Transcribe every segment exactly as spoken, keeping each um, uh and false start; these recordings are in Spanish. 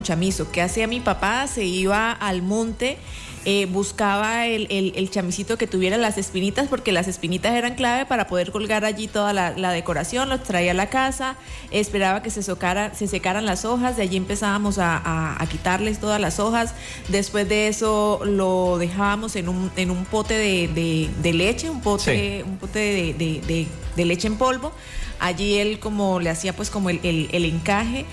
chamizo. ¿Qué hacía mi papá? Se iba al monte, eh, buscaba el, el, el chamisito que tuviera las espinitas, porque las espinitas eran clave para poder colgar allí toda la, la decoración. Los traía a la casa, esperaba que se, socara, se secaran las hojas, de allí empezábamos a, a, a quitarles todas las hojas. Después de eso lo dejábamos en un, en un pote de, de, de leche, un pote, sí. un pote de, de, de, de leche en polvo. Allí él como le hacía pues como el, el, el encaje,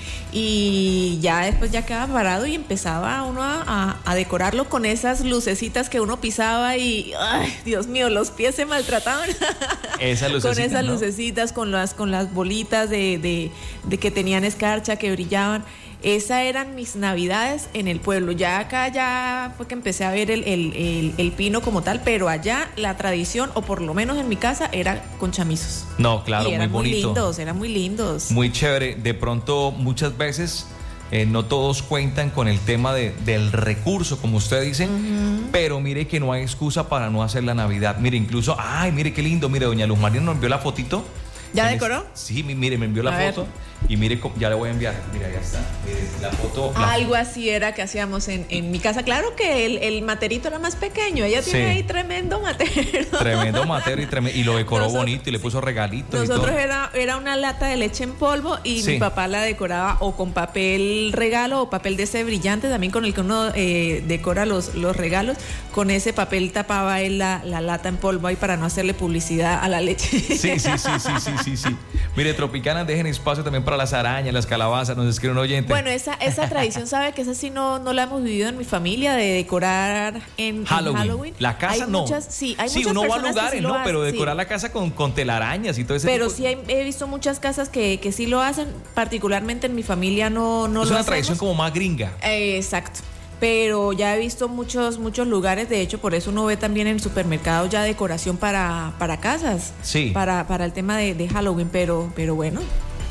y ya después ya quedaba parado y empezaba uno a, a, a decorarlo con esas lucecitas que uno pisaba y ay, Dios mío, los pies se maltrataban. Esa con esas ¿no? lucecitas, con las, con las bolitas de, de, de que tenían escarcha, que brillaban. Esas eran mis navidades en el pueblo. Ya acá ya fue que empecé a ver el, el, el, el pino como tal, pero allá la tradición, o por lo menos en mi casa, era con chamizos. No, claro, y eran muy bonito. Muy lindos, eran muy lindos. Muy chévere. De pronto, muchas veces, eh, no todos cuentan con el tema de, del recurso, como usted dice, uh-huh. pero mire que no hay excusa para no hacer la Navidad. Mire, incluso, ay, mire qué lindo, mire, doña Luz María nos envió la fotito. ¿Ya decoró? Sí, mire, me envió la a foto. Ver. Y mire, ya le voy a enviar. Mira, ya está. Mire, la foto. La Algo así era que hacíamos en, en mi casa. Claro que el, el materito era más pequeño. Ella tiene sí. ahí tremendo matero. Tremendo matero y, tremendo, y lo decoró nosotros, bonito y le puso regalitos. Nosotros y todo. Era, era una lata de leche en polvo y sí. mi papá la decoraba o con papel regalo o papel de ese brillante, también con el que uno eh, decora los, los regalos. Con ese papel tapaba él la, la lata en polvo ahí para no hacerle publicidad a la leche. Sí, sí, sí, sí, sí, sí, sí. Mire, Tropicana, dejen espacio también para las arañas, las calabazas, nos escribe un oyente. Bueno, esa, esa tradición, ¿sabe que esa sí no, no la hemos vivido en mi familia, de decorar en Halloween? En Halloween. La casa hay no. Muchas, sí, hay sí, muchas uno va a personas lugares, sí ¿no? Hacen, pero decorar sí. la casa con, con telarañas y todo ese Pero tipo. sí hay, he visto muchas casas que, que sí lo hacen, particularmente en mi familia no, no es lo una hacemos. tradición como más gringa. Eh, exacto. Pero ya he visto muchos muchos lugares, de hecho por eso uno ve también en supermercados ya decoración para, para casas, sí. para, para el tema de, de Halloween, pero, pero bueno,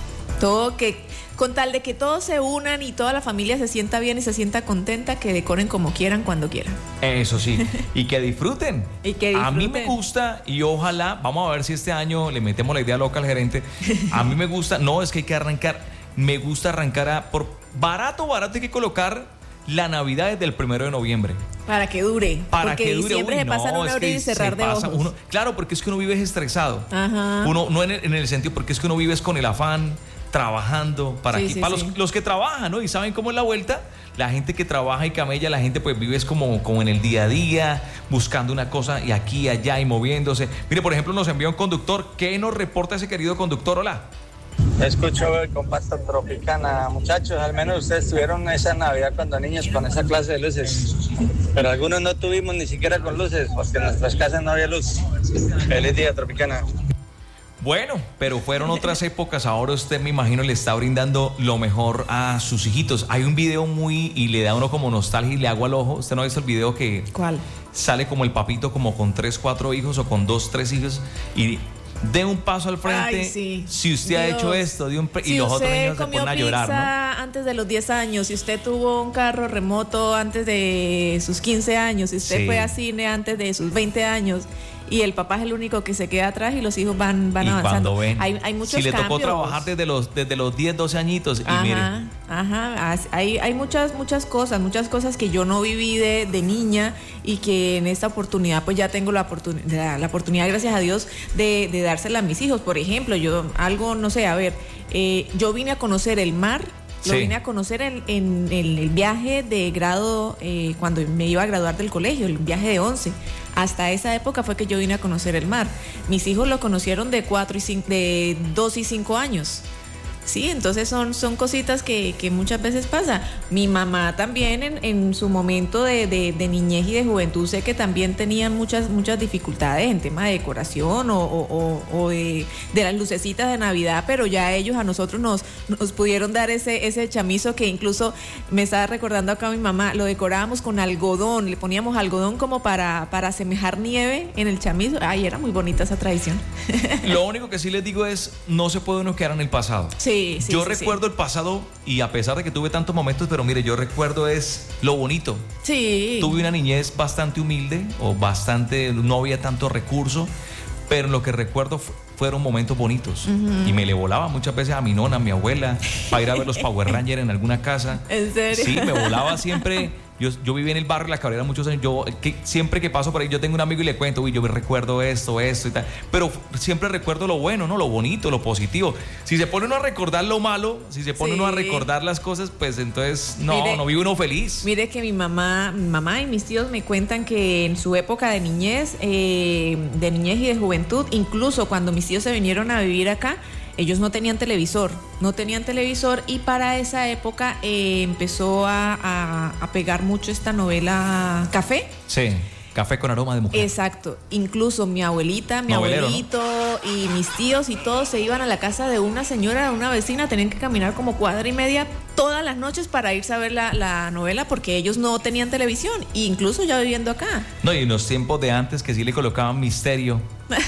todo que, con tal de que todos se unan y toda la familia se sienta bien y se sienta contenta, que decoren como quieran, cuando quieran. Eso sí, y que disfruten. y que disfruten. A mí me gusta, y ojalá, vamos a ver si este año le metemos la idea loca al gerente, a mí me gusta, no, es que hay que arrancar, me gusta arrancar a, por barato, barato hay que colocar la Navidad desde el primero de noviembre. Para que dure. Para porque que dure. Siempre Uy, se pasan no, un abrir y cerrar de pasa, ojos. Uno, claro, porque es que uno vive estresado. Ajá. Uno, no en el, en el sentido, porque es que uno vive con el afán, trabajando para sí, aquí. Sí, para sí. Los, los que trabajan, ¿no? Y saben cómo es la vuelta. La gente que trabaja y camella, la gente pues vive es como, como en el día a día, buscando una cosa y aquí, allá y moviéndose. Mire, por ejemplo, nos envía un conductor. ¿Qué nos reporta ese querido conductor? Hola. Escucho el compacto Tropicana. Muchachos, al menos ustedes tuvieron esa Navidad cuando niños con esa clase de luces, pero algunos no tuvimos ni siquiera con luces porque en nuestras casas no había luz. Feliz día, Tropicana. Bueno, pero fueron otras épocas. Ahora usted, me imagino, le está brindando lo mejor a sus hijitos. Hay un video muy, y le da uno como nostalgia y le agua al ojo. ¿Usted no ha visto el video que ¿Cuál? Sale como el papito como con tres, cuatro hijos o con dos, tres hijos y dé un paso al frente? Ay, sí. Si usted Dios. ha hecho esto, de un pre- si y los otros niños se ponen a llorar, ¿no? Antes de los diez años, si usted tuvo un carro remoto antes de sus quince años, si usted sí. fue a cine antes de sus veinte años, y el papá es el único que se queda atrás y los hijos van, van y avanzando. Cuando ven, hay, hay muchos si le cambios. tocó trabajar desde los, desde los diez, doce añitos, ajá, y mire. Ajá, hay, hay muchas, muchas cosas, muchas cosas que yo no viví de, de niña y que en esta oportunidad pues ya tengo la, oportun- la, la oportunidad, gracias a Dios, de, de dársela a mis hijos. Por ejemplo, yo algo, no sé, a ver, eh, yo vine a conocer el mar. Lo sí. vine a conocer en, en, en el viaje de grado, eh, cuando me iba a graduar del colegio, el viaje de once. Hasta esa época fue que yo vine a conocer el mar. Mis hijos lo conocieron de cuatro y cinco, de dos y cinco años. Sí, entonces son, son cositas que, que muchas veces pasa. Mi mamá también en, en su momento de, de, de niñez y de juventud sé que también tenían muchas, muchas dificultades en tema de decoración o, o, o de, de las lucecitas de Navidad, pero ya ellos a nosotros nos, nos pudieron dar ese, ese chamizo que incluso me estaba recordando acá mi mamá, lo decorábamos con algodón, le poníamos algodón como para, para asemejar nieve en el chamizo. Ay, era muy bonita esa tradición. Lo único que sí les digo es, no se puede uno quedar en el pasado. Sí. Sí, sí, yo sí, recuerdo sí. el pasado y a pesar de que tuve tantos momentos, pero mire, yo recuerdo es lo bonito. Sí. Tuve una niñez bastante humilde o bastante, no había tanto recurso, pero lo que recuerdo fueron momentos bonitos. Uh-huh. Y me le volaba muchas veces a mi nona, a mi abuela, para ir a ver los Power Rangers en alguna casa. ¿En serio? Sí, me volaba siempre. Yo, yo viví en el barrio La Cabrera muchos años. Yo que, siempre que paso por ahí, yo tengo un amigo y le cuento, uy, yo me recuerdo esto, esto y tal. Pero siempre recuerdo lo bueno, ¿no? Lo bonito, lo positivo. Si se pone uno a recordar lo malo, si se pone sí. uno a recordar las cosas, pues entonces no, mire, no vive uno feliz. Mire que mi mamá, mi mamá y mis tíos me cuentan que en su época de niñez, eh, de niñez y de juventud, incluso cuando mis tíos se vinieron a vivir acá, ellos no tenían televisor, no tenían televisor y para esa época eh, empezó a, a, a pegar mucho esta novela Café. Sí, Café con aroma de mujer. Exacto, incluso mi abuelita, mi Novelero, abuelito, ¿no? Y mis tíos y todos se iban a la casa de una señora, de una vecina, tenían que caminar como cuadra y media todas las noches para irse a ver la, la novela porque ellos no tenían televisión, incluso ya viviendo acá. No, y en los tiempos de antes que sí le colocaban misterio.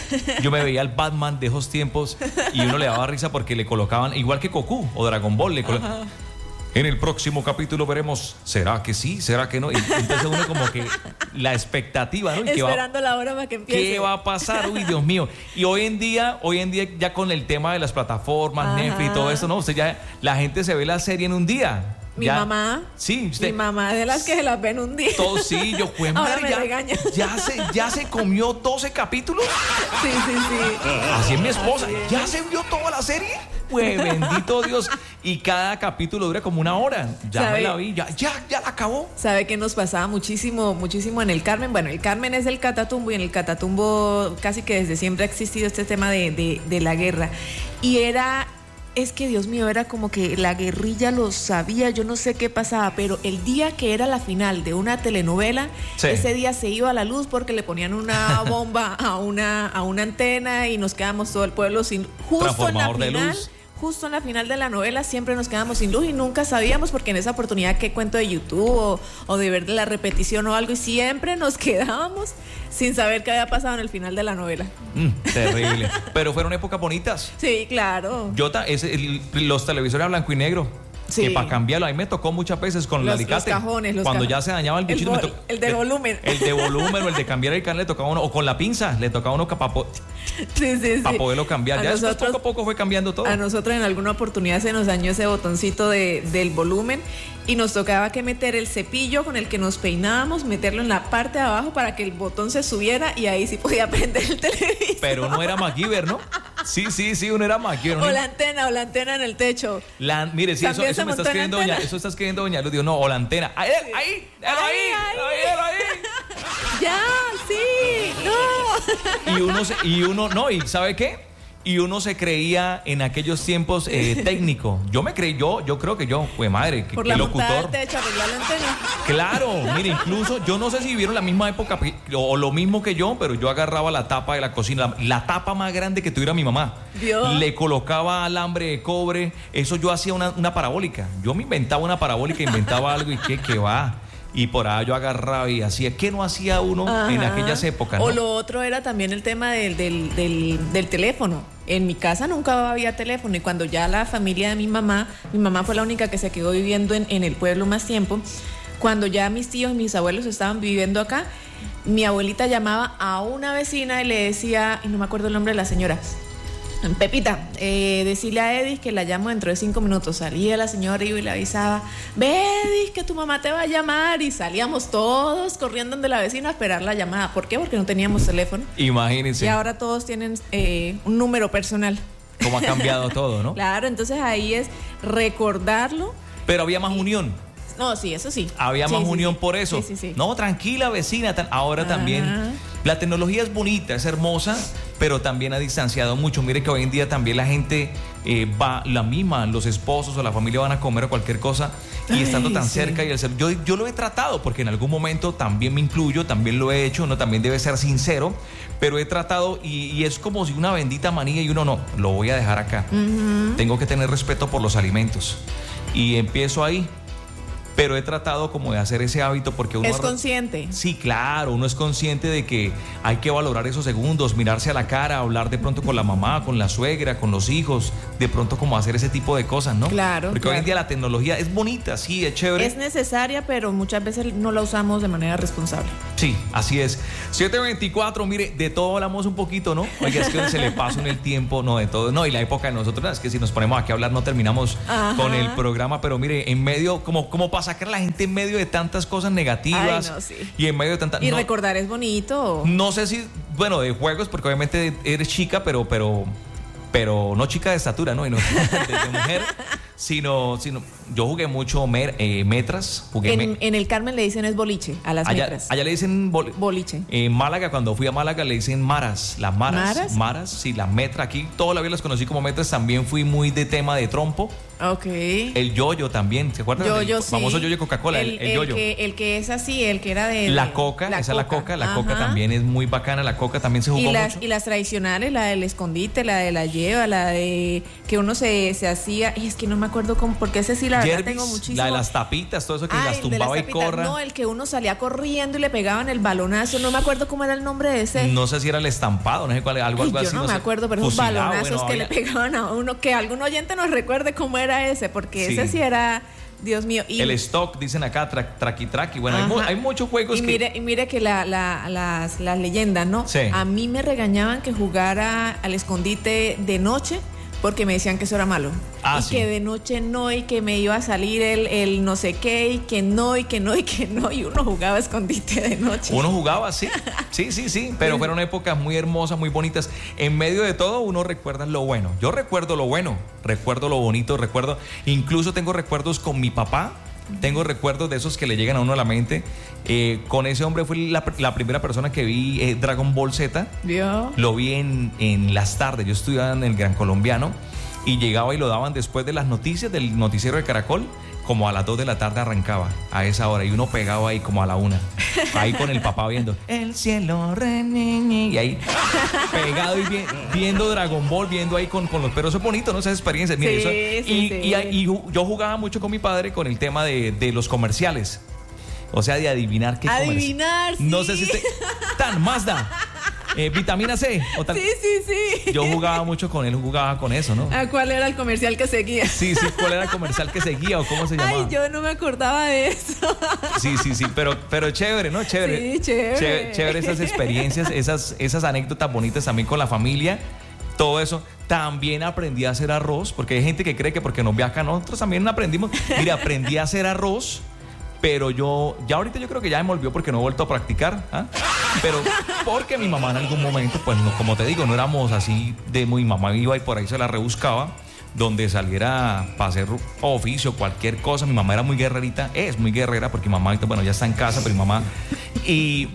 Yo me veía al Batman de esos tiempos y uno le daba risa porque le colocaban, igual que Goku o Dragon Ball, le colocaban. En el próximo capítulo veremos, ¿será que sí? ¿Será que no? Y entonces uno como que la expectativa, ¿no? ¿Y esperando va, la hora para que empiece. ¿Qué va a pasar? Uy, Dios mío. Y hoy en día, hoy en día ya con el tema de las plataformas, Ajá. Netflix y todo eso, ¿no? Usted ya, la gente se ve la serie en un día. Mi ya, mamá, sí, usted, mi mamá de las que se las ven un día. Todo sí, yo pues Ahora madre, me ya, regaña. ya se, ya se comió doce capítulos. Sí, sí, sí. Así es mi esposa, ya se vio toda la serie. Pues bendito Dios. Y cada capítulo dura como una hora. Ya ¿Sabe? Me la vi, ya, ya, ya la acabó. ¿Sabe qué nos pasaba muchísimo, muchísimo en el Carmen? Bueno, el Carmen es el Catatumbo y en el Catatumbo casi que desde siempre ha existido este tema de, de, de la guerra. Y era... Es que Dios mío, era como que la guerrilla lo sabía, yo no sé qué pasaba, pero el día que era la final de una telenovela, sí. ese día se iba a la luz porque le ponían una bomba a una, a una antena y nos quedamos todo el pueblo sin... Justo en la final, justo en la final de la novela siempre nos quedamos sin luz y nunca sabíamos porque en esa oportunidad que cuento de YouTube o, o de ver la repetición o algo y siempre nos quedábamos sin saber qué había pasado en el final de la novela. Mm, terrible. Pero fueron épocas bonitas. Sí, claro. Yo ta, ese, el, los televisores a blanco y negro. Sí. Que para cambiarlo, a mí me tocó muchas veces con los, el alicate. Los cajones, los Cuando cajones. ya se dañaba el bichito. El, me to- el de volumen. El, el de volumen o el de cambiar el canal le tocaba a uno. O con la pinza, le tocaba a uno para po- sí, sí, pa sí. poderlo cambiar. A ya nosotros, después poco a poco fue cambiando todo. A nosotros en alguna oportunidad se nos dañó ese botoncito de, del volumen y nos tocaba que meter el cepillo con el que nos peinábamos, meterlo en la parte de abajo para que el botón se subiera y ahí sí podía prender el televisor. Pero no era MacGyver, ¿no? Sí, sí, sí, uno era MacGyver. O la antena, o la antena en el techo. La, mire, sí, eso, eso me está escribiendo doña, eso está escribiendo doña Luz. Digo, no, o la antena. Ahí, sí. ahí, ahí, ahí, ahí, ahí, ahí. Ya, sí, no. Y uno, se, y uno, no, ¿y sabe qué? Y uno se creía en aquellos tiempos eh, técnico. Yo me creí, yo, yo creo que yo, pues madre, que, Por que la locutor. Del techo, arreglar la antena. Claro, mire, incluso yo no sé si vivieron la misma época o lo mismo que yo, pero yo agarraba la tapa de la cocina, la, la tapa más grande que tuviera mi mamá. Dios. Le colocaba alambre de cobre, eso yo hacía una, una parabólica. Yo me inventaba una parabólica, inventaba algo y qué, qué va. Y por ahí yo agarraba y hacía. ¿Qué no hacía uno Ajá. en aquellas épocas? ¿no? O lo otro era también el tema del, del, del, del teléfono. En mi casa nunca había teléfono y cuando ya la familia de mi mamá, mi mamá fue la única que se quedó viviendo en, en el pueblo más tiempo, cuando ya mis tíos y mis abuelos estaban viviendo acá, mi abuelita llamaba a una vecina y le decía, y no me acuerdo el nombre de la señora, Pepita, eh, decirle a Edith que la llamo dentro de cinco minutos. Salía la señora y le avisaba, ve Edith, que tu mamá te va a llamar. Y salíamos todos corriendo donde la vecina a esperar la llamada. ¿Por qué? Porque no teníamos teléfono. Imagínense. Y ahora todos tienen eh, un número personal. Cómo ha cambiado todo, ¿no? Claro, entonces ahí es recordarlo. Pero había más unión. No, sí, eso sí. Había sí, más sí, unión sí. por eso. Sí, sí, sí. No, tranquila vecina. Ahora Ajá. también la tecnología es bonita, es hermosa, pero también ha distanciado mucho. Mire que hoy en día también la gente eh, va, la misma, los esposos o la familia van a comer o cualquier cosa y Ay, estando tan sí. cerca y el ser, yo, yo lo he tratado porque en algún momento también me incluyo, también lo he hecho, no, también debe ser sincero, pero he tratado y, y es como si una bendita manía y uno no, lo voy a dejar acá. Uh-huh. Tengo que tener respeto por los alimentos y empiezo ahí. pero he tratado como de hacer ese hábito porque uno... Es consciente. Sí, claro, uno es consciente de que hay que valorar esos segundos, mirarse a la cara, hablar de pronto con la mamá, con la suegra, con los hijos, de pronto como hacer ese tipo de cosas, ¿no? Claro. Porque claro. hoy en día la tecnología es bonita, sí, es chévere. Es necesaria, pero muchas veces no la usamos de manera responsable. Sí, así es. siete veinticuatro, mire, de todo hablamos un poquito, ¿no? Oiga, es que se le pasa en el tiempo, no, de todo, no, y la época de nosotros, es que si nos ponemos aquí a hablar no terminamos Ajá. con el programa, pero mire, en medio, como, como para sacar a la gente en medio de tantas cosas negativas. Ay, no, sí. Y en medio de tantas... Y no, recordar es bonito. No sé si, bueno, de juegos, porque obviamente eres chica, pero, pero, pero no chica de estatura, ¿no? Y no de, de mujer, sino, sino, yo jugué mucho mer, eh, metras. Jugué En, me, en el Carmen le dicen es boliche a las allá, metras. allá le dicen bol, boliche. En Málaga, cuando fui a Málaga, le dicen maras. Las maras. ¿Maras? Maras, sí, las metras. Aquí toda la vida las conocí como metras. También fui muy de tema de trompo. Ok. El yoyo también, ¿se acuerdan? Yo-yo, el sí. famoso yoyo Coca-Cola, el, El, el el yoyo. que, el que es así, el que era de... La de- coca, la esa es la coca. La coca Ajá. también es muy bacana. La coca también se jugó Y las, mucho. y las tradicionales, la del escondite, la de la lleva, la de que uno se, se hacía, y es que no me acuerdo cómo, porque ese sí la verdad Yerbis, tengo muchísimo. la de las tapitas, todo eso que Ah, las el de las tumbaba y tapitas. corra. No, el que uno salía corriendo y le pegaban el balonazo, no me acuerdo cómo era el nombre de ese. No sé si era el estampado, no sé cuál, algo, Ay, algo yo así. no, me sé. acuerdo, pero esos Fusilado, balonazos bueno, que le había- pegaban a uno, que algún oyente nos recuerde cómo era ese, porque Sí. ese sí era, Dios mío. Y, El stock, dicen acá, tra, traqui traqui. Bueno, hay, mu- Ajá. hay muchos juegos y que... mire, y mire que la, la- las, las leyendas, ¿no? Sí. A mí me regañaban que jugara al escondite de noche porque me decían que eso era malo. Ah, y sí. que de noche no, y que me iba a salir el, el no sé qué, y que no, y que no, y que no. Y uno jugaba escondite de noche. Uno jugaba, sí, sí, sí, sí, pero fueron épocas muy hermosas, muy bonitas. En medio de todo uno recuerda lo bueno. Yo recuerdo lo bueno, recuerdo lo bonito, recuerdo, incluso tengo recuerdos con mi papá, tengo recuerdos de esos que le llegan a uno a la mente. Eh, con ese hombre fue la, la primera persona que vi eh, Dragon Ball Z. ¿Vio? Lo vi en, en las tardes, yo estudiaba en el Gran Colombiano y llegaba y lo daban después de las noticias del noticiero de Caracol, como a las dos de la tarde arrancaba a esa hora y uno pegaba ahí como a la una, ahí con el papá viendo el cielo re, ni, ni, y ahí pegado y vi- viendo Dragon Ball, viendo ahí con, con los perros. Eso es bonito, ¿no? Esas experiencias. Mire, Sí, eso- sí, y, sí. y- y ju- yo jugaba mucho con mi padre con el tema de, de los comerciales. O sea, de adivinar qué comercial. Adivinar, sí. No sé si usted... Tan, Mazda. Eh, vitamina C. O tal. Sí, sí, sí. Yo jugaba mucho con él, jugaba con eso, ¿no? ¿A cuál era el comercial que seguía? Sí, sí, ¿cuál era el comercial que seguía o cómo se llamaba? Ay, yo no me acordaba de eso. Sí, sí, sí, pero, pero chévere, ¿no? Chévere. Sí, chévere. Chévere, chévere esas experiencias, esas, esas anécdotas bonitas también con la familia. Todo eso. También aprendí a hacer arroz, porque hay gente que cree que porque nos ve acá, nosotros también aprendimos. Mire, aprendí a hacer arroz, pero yo, ya ahorita yo creo que ya me volvió porque no he vuelto a practicar. ¿Ah? Pero porque mi mamá en algún momento, pues no, como te digo, no éramos así de mi mamá iba y por ahí se la rebuscaba. Donde saliera para hacer oficio, cualquier cosa. Mi mamá era muy guerrerita, es muy guerrera porque mi mamá, bueno, ya está en casa, pero mi mamá. Y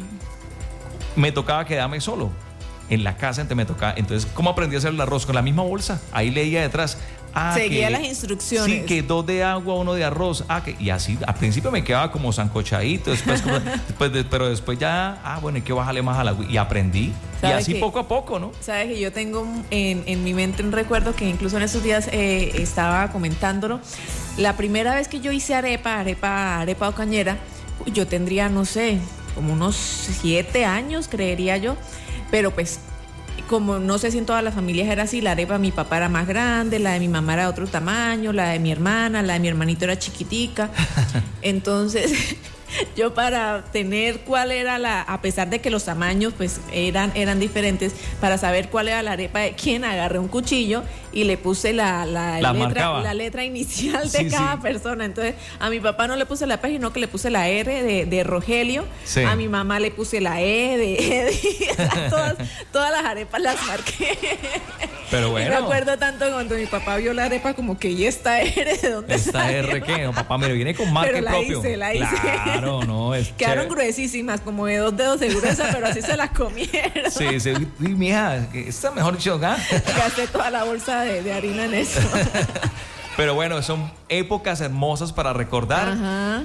me tocaba quedarme solo en la casa, entonces me tocaba. Entonces, ¿cómo aprendí a hacer el arroz? Con la misma bolsa. Ahí leía detrás. Ah, Seguía que- las instrucciones. Sí, que dos de agua, uno de arroz. Ah, que, y así, al principio me quedaba como sancochadito, después, como- después de- pero después ya, ah, bueno, hay que bajarle más al agua. Y aprendí. Y ¿Sabe así qué? poco a poco, ¿no? Sabes que yo tengo un- en, en mi mente un recuerdo que incluso en esos días eh, estaba comentándolo. La primera vez que yo hice arepa, arepa, arepa o cañera, uy, yo tendría, no sé, como unos siete años, creería yo. Pero pues, como no sé si en todas las familias era así, la arepa de mi papá era más grande, la de mi mamá era de otro tamaño, la de mi hermana, la de mi hermanito era chiquitica. Entonces, yo para tener cuál era la, a pesar de que los tamaños pues eran, eran diferentes, para saber cuál era la arepa de quién, agarré un cuchillo y le puse la, la, La letra, marcaba. la letra inicial de Sí, cada sí. persona. Entonces, a mi papá no le puse la P, sino que le puse la R de, de Rogelio. Sí. A mi mamá le puse la E de Eddie. todas, todas las arepas las marqué. Pero Y bueno. me acuerdo tanto cuando mi papá vio la arepa como que, ¿y esta R de dónde Esta salió? R que, no, papá, mire, viene con marca Pero la propio. hice, la hice. Claro, no, es Quedaron chévere. gruesísimas, como de dos dedos de gruesa, pero así se las comieron. Sí, sí, y mija, que está mejor dicho, ¿ah? Gasté toda la bolsa de, de harina en eso. Pero bueno, son épocas hermosas para recordar. Ajá.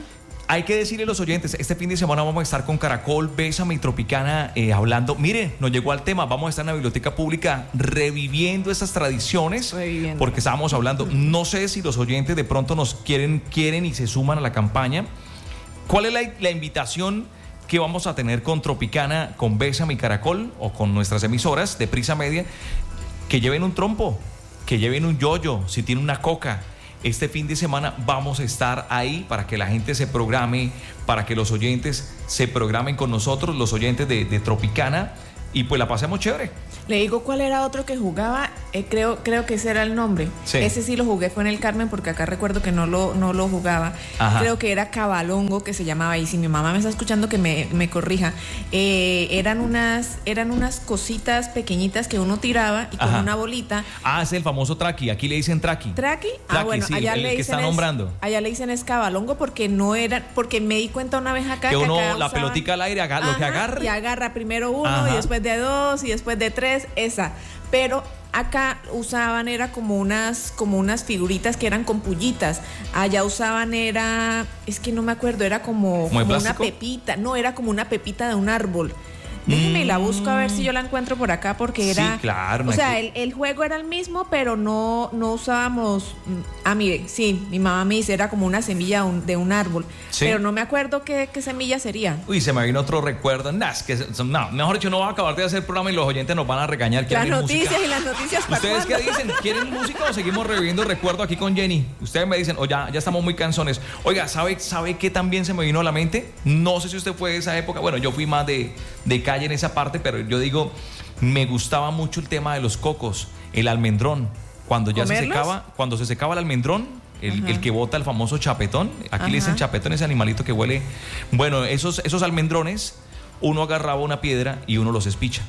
hay que decirle a los oyentes, este fin de semana vamos a estar con Caracol, Bésame y Tropicana eh, hablando. Mire, nos llegó al tema, vamos a estar en la biblioteca pública reviviendo esas tradiciones, reviviendo. Porque estábamos hablando, no sé si los oyentes de pronto nos quieren, quieren y se suman a la campaña. ¿Cuál es la, la invitación que vamos a tener con Tropicana, con Bésame y Caracol o con nuestras emisoras de Prisa Media? Que lleven un trompo, que lleven un yoyo, si tienen una coca. Este fin de semana vamos a estar ahí para que la gente se programe, para que los oyentes se programen con nosotros, los oyentes de, de Tropicana, y pues la pasemos chévere. Le digo cuál era otro que jugaba, eh, creo, creo que ese era el nombre. Sí. Ese sí lo jugué, fue en el Carmen, porque acá recuerdo que no lo, no lo jugaba. Ajá. Creo que era Cabalongo, que se llamaba, y si mi mamá me está escuchando que me, me corrija. Eh, eran unas, eran unas cositas pequeñitas que uno tiraba y con Ajá. una bolita. Ah, es el famoso traqui, aquí le dicen traqui. ¿Traqui? Ah, traqui, bueno, sí, allá el, le el que dicen está es, nombrando. Allá le dicen es Cabalongo porque no era, porque me di cuenta una vez acá que, que uno acá la usaban, pelotica al aire, haga, lo que agarre. Y agarra primero uno Ajá. y después de dos y después de tres, esa. Pero acá usaban era como unas como unas figuritas que eran con pullitas. Allá usaban era, es que no me acuerdo, era como, como una pepita, no, era como una pepita de un árbol. Déjeme, mm. la busco a ver si yo la encuentro por acá porque era... Sí, claro. O sea, el, el juego era el mismo, pero no, no usábamos... Ah, mire, sí, mi mamá me dice, era como una semilla un, de un árbol. ¿Sí? Pero no me acuerdo qué, qué semilla sería. Uy, se me vino otro recuerdo. Nah, es que, no, mejor dicho, no va a acabar de hacer el programa y los oyentes nos van a regañar. Las noticias música? Y las noticias para ¿Ustedes cuándo? qué dicen? ¿Quieren música o seguimos reviviendo el recuerdo aquí con Jenny? Ustedes me dicen, o oh, ya, ya estamos muy cansones. Oiga, ¿sabe, ¿sabe qué también se me vino a la mente? No sé si usted fue de esa época. Bueno, yo fui más de, de calle en esa parte, pero yo digo, me gustaba mucho el tema de los cocos, el almendrón. Cuando ya ¿Comerlos? se secaba, cuando se secaba el almendrón, el, el que bota el famoso chapetón, aquí Ajá. le dicen chapetón, ese animalito que huele. Bueno, esos, esos almendrones, uno agarraba una piedra y uno los espicha.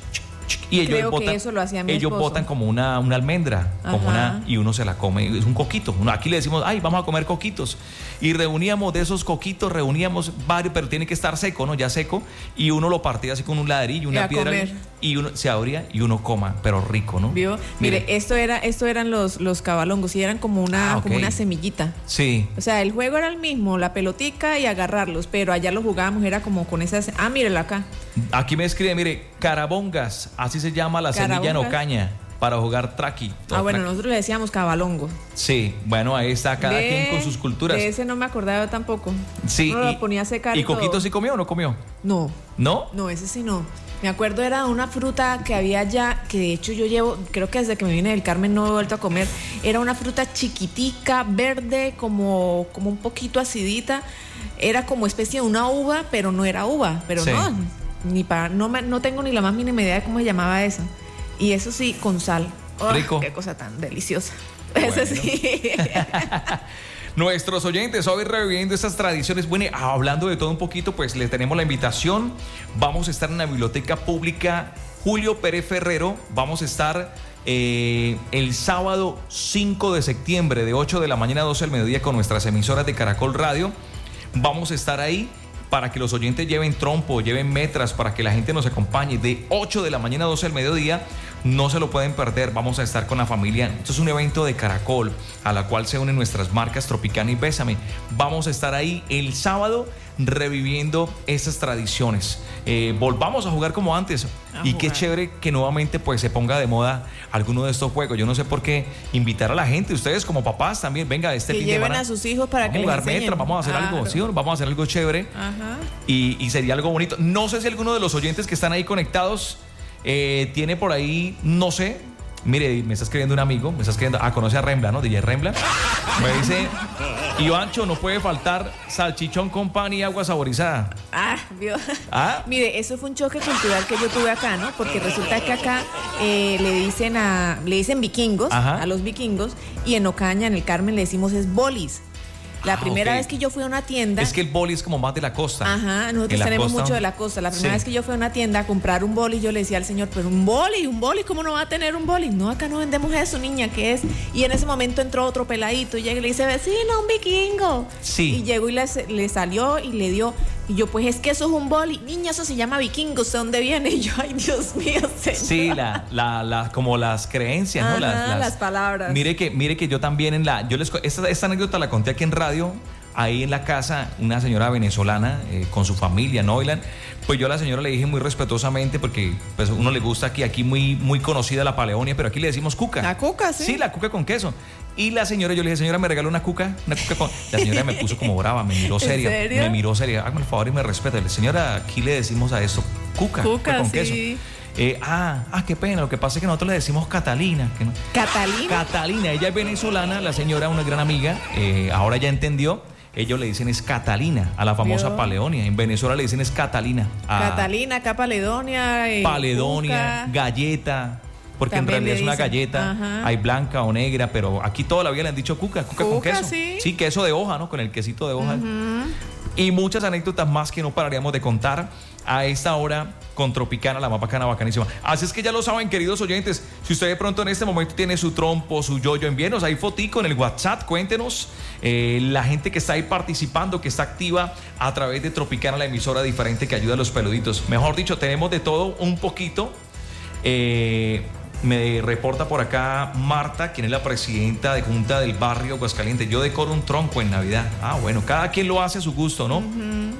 Y ellos Creo botan, que eso lo hacía mi ellos esposo. botan como una, una almendra, como una, y uno se la come, es un coquito. Uno, aquí le decimos, ay, vamos a comer coquitos. Y reuníamos de esos coquitos, reuníamos varios, pero tiene que estar seco, ¿no? Ya seco. Y uno lo partía así con un ladrillo, una piedra. Comer. Y uno se abría y uno coma, pero rico, ¿no? ¿Vio? Mire, Mire, esto era, esto eran los, los cabalongos, y eran como una, ah, okay. como una semillita. Sí. O sea, el juego era el mismo, la pelotica y agarrarlos, pero allá lo jugábamos, era como con esas. Ah, mírelo acá. Aquí me escribe, mire, carabongas, así se llama la semilla en Ocaña, para jugar traqui. Ah, bueno, nosotros le decíamos cabalongo. Sí, bueno, ahí está cada de, quien con sus culturas. De ese no me acordaba tampoco. Sí. Uno y, lo ponía a secar. ¿Y Coquito sí comió o no comió? No. ¿No? No, ese sí no. Me acuerdo era una fruta que había allá, que de hecho yo llevo, creo que desde que me vine del Carmen no he vuelto a comer. Era una fruta chiquitica, verde, como, como un poquito acidita. Era como especie de una uva, pero no era uva. Pero sí. no, ni para, no, me, no tengo ni la más mínima idea de cómo se llamaba eso. Y eso sí, con sal. Oh, rico. Qué cosa tan deliciosa. Bueno. Eso sí. Nuestros oyentes, hoy reviviendo estas tradiciones. Bueno, hablando de todo un poquito, pues les tenemos la invitación. Vamos a estar en la Biblioteca Pública Julio Pérez Ferrero. Vamos a estar eh, el sábado cinco de septiembre de ocho de la mañana a doce del mediodía con nuestras emisoras de Caracol Radio. Vamos a estar ahí para que los oyentes lleven trompo, lleven metras, para que la gente nos acompañe de ocho de la mañana a doce del mediodía. No se lo pueden perder, vamos a estar con la familia. Esto es un evento de Caracol, a la cual se unen nuestras marcas Tropicana y Bésame. Vamos a estar ahí el sábado reviviendo estas tradiciones. Eh, volvamos a jugar como antes. A y jugar. Qué chévere que nuevamente pues se ponga de moda alguno de estos juegos. Yo no sé por qué invitar a la gente, ustedes como papás también, venga, este que fin de semana. Que lleven a sus hijos para vamos que a jugar les enseñen. Metras, vamos a hacer claro. algo, ¿sí? Vamos a hacer algo chévere. Ajá. Y, y sería algo bonito. No sé si alguno de los oyentes que están ahí conectados Eh, tiene por ahí, no sé, mire, me está escribiendo un amigo, me está escribiendo, ah, conoce a Rembla, ¿no? D J Rembla. Me dice, Ivancho, no puede faltar salchichón con pan y agua saborizada. Ah, vio. ¿Ah? Mire, eso fue un choque cultural que yo tuve acá, ¿no? Porque resulta que acá eh, le dicen a, le dicen vikingos, Ajá. a los vikingos, y en Ocaña, en el Carmen, le decimos es bolis. La ah, primera okay. vez que yo fui a una tienda... Es que el boli es como más de la costa. Ajá, nosotros tenemos costa, mucho de la costa. La primera sí. vez que yo fui a una tienda a comprar un boli, yo le decía al señor, pero un boli, un boli, ¿cómo no va a tener un boli? No, acá no vendemos eso, niña, ¿qué es? Y en ese momento entró otro peladito y llega y le dice, vecino, un vikingo. Sí. Y llegó y le, le salió y le dio... Y yo, pues es que eso es un boli. Niña, eso se llama vikingo, ¿de dónde viene? Y yo, ay, Dios mío, señor. Sí, la, la, la, como las creencias, Ajá, ¿no? Las, las, las palabras. Mire que, mire que yo también en la... yo les Esta, esta anécdota la conté aquí en radio ahí en la casa una señora venezolana eh, con su familia, Noilan. Pues yo a la señora le dije muy respetuosamente, porque pues a uno le gusta aquí, aquí muy, muy conocida la paleonia, pero aquí le decimos cuca. La cuca, sí. Sí, la cuca con queso. Y la señora, yo le dije, señora, ¿me regaló una cuca? Una cuca con... La señora me puso como brava, me miró seria. ¿En serio? Me miró seria. Hágame el favor y me respeta. Señora, aquí le decimos a esto cuca, Cuca, cuca con sí. queso. Eh, ah, ah, qué pena. Lo que pasa es que nosotros le decimos Catalina. Que no. ¿Catalina? Catalina. Ella es venezolana, la señora, una gran amiga. Eh, ahora ya entendió. Ellos le dicen es Catalina a la famosa ¿Vio? Paleonia. En Venezuela le dicen es Catalina. A Catalina, acá Paledonia. eh, Paledonia, cuca. galleta. Porque en También realidad le es una dicen, galleta. ajá. Hay blanca o negra, pero aquí toda la vida le han dicho cuca, cuca, con Cuca, queso. sí. Sí, queso de hoja, ¿no? Con el quesito de hoja. Y muchas anécdotas más que no pararíamos de contar a esta hora con Tropicana, la más bacana, bacanísima. Así es que ya lo saben, queridos oyentes, si usted de pronto en este momento tiene su trompo, su yoyo, envíenos ahí fotico en el WhatsApp, cuéntenos eh, la gente que está ahí participando, que está activa a través de Tropicana, la emisora diferente que ayuda a los peluditos. Mejor dicho, tenemos de todo un poquito. Eh... Me reporta por acá Marta, quien es la presidenta de Junta del Barrio Aguascalientes. Yo decoro un tronco en Navidad. Ah, bueno, cada quien lo hace a su gusto, ¿no? Uh-huh.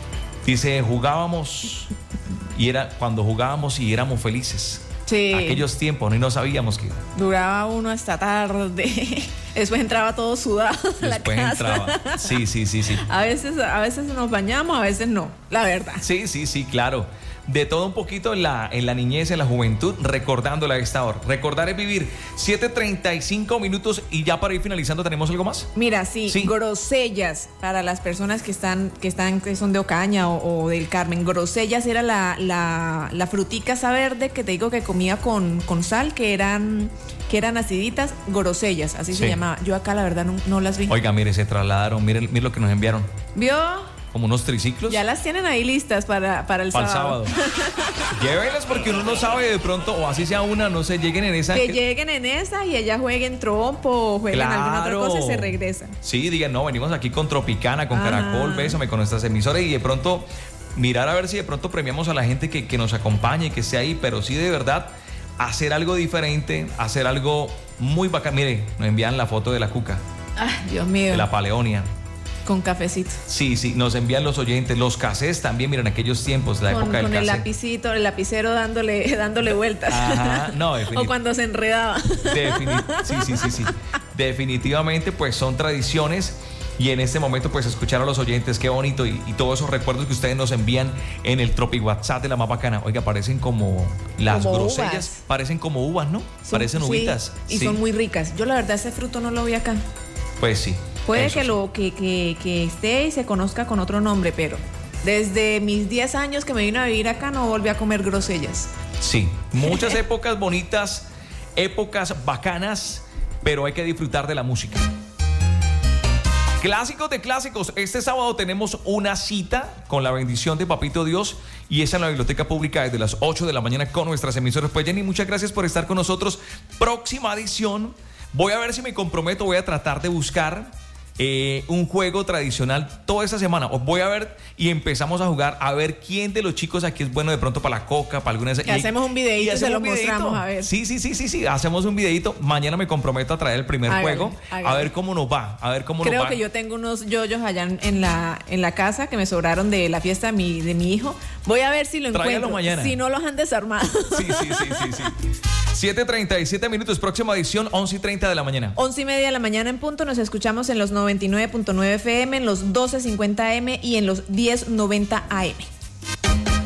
Dice, jugábamos y era cuando jugábamos y éramos felices. Sí. Aquellos tiempos, ¿no? Y no sabíamos que... Duraba uno hasta tarde. Después entraba todo sudado a la Después casa. entraba. Sí, sí, sí, sí. A veces, a veces nos bañamos, a veces no, la verdad. Sí, sí, sí, claro. De todo un poquito en la, en la niñez, en la juventud, recordándola a esta hora. Recordar es vivir. siete treinta y cinco minutos y ya para ir finalizando, ¿tenemos algo más? Mira, sí, sí. Grosellas para las personas que están, que están, que son de Ocaña o, o del Carmen. Grosellas era la, la, la frutica esa verde que te digo que comía con, con sal, que eran, que eran aciditas, grosellas, así sí. se llamaba. Yo acá la verdad no, no las vi. Oiga, mire, se trasladaron, mire, mire lo que nos enviaron. ¿Vio? Como unos triciclos. Ya las tienen ahí listas para, para el para sábado. El sábado. Llévenlas porque uno no sabe de pronto, o así sea una, no sé, lleguen en esa. Que, que... lleguen en esa y ella jueguen trompo o jueguen claro. alguna otra cosa y se regresan. Sí, digan, no, venimos aquí con Tropicana, con Ajá. Caracol, Bésame, con nuestras emisoras y de pronto mirar a ver si de pronto premiamos a la gente que, que nos acompañe, que esté ahí, pero sí de verdad hacer algo diferente, hacer algo muy bacán. Mire, nos envían la foto de la cuca. Ay, Dios mío. De la Paleonia. Con cafecito. Sí, sí, nos envían los oyentes, los cassettes también, miren, aquellos tiempos, la con, época del con el cassette. lapicito, el lapicero dándole, dándole vueltas. Ajá, no, o cuando se enredaba. Definit- sí, sí, sí, sí. Definitivamente, pues son tradiciones. Y en este momento, pues escuchar a los oyentes, qué bonito. Y, y todos esos recuerdos que ustedes nos envían en el Tropi WhatsApp de la más bacana. Oiga, parecen como las como grosellas. Uvas. Parecen como uvas, ¿no? Son, parecen uvitas. Sí, y sí. son muy ricas. Yo la verdad ese fruto no lo vi acá. Pues sí. Puede eso que, sí. lo, que, que, que esté y se conozca con otro nombre, pero desde mis diez años que me vine a vivir acá no volví a comer grosellas. Sí, muchas épocas bonitas, épocas bacanas, pero hay que disfrutar de la música. Clásicos de clásicos. Este sábado tenemos una cita con la bendición de Papito Dios y es en la Biblioteca Pública desde las ocho de la mañana con nuestras emisoras. Pues Jenny, muchas gracias por estar con nosotros. Próxima edición. Voy a ver si me comprometo, voy a tratar de buscar eh, un juego tradicional toda esta semana. Os voy a ver y empezamos a jugar a ver quién de los chicos aquí es bueno de pronto para la coca, para alguna de esas. Y hacemos un videito y se lo mostramos a ver. Sí, sí, sí, sí, sí, hacemos un videito. Mañana me comprometo a traer el primer hágale, juego, hágale. a ver cómo nos va, a ver cómo Creo nos va. que yo tengo unos yoyos allá en la, en la casa que me sobraron de la fiesta de mi, de mi hijo. Voy a ver si lo Tráigalo encuentro. mañana. Si no los han desarmado. Sí, sí, sí, sí, sí. siete treinta y siete minutos, próxima edición, once y treinta de la mañana. once y media de la mañana en punto, nos escuchamos en los noventa y nueve punto nueve F M, en los doce cincuenta A M y en los diez noventa A M.